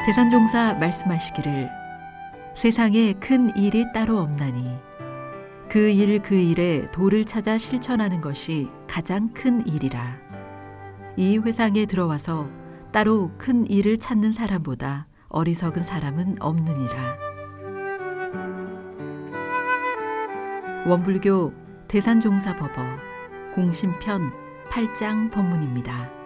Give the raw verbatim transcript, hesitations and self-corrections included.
대산종사 말씀하시기를 세상에 큰 일이 따로 없나니 그 일 그 일에 도를 찾아 실천하는 것이 가장 큰 일이라. 이 회상에 들어와서 따로 큰 일을 찾는 사람보다 어리석은 사람은 없느니라. 원불교 대산종사법어 공심편 팔 장 법문입니다.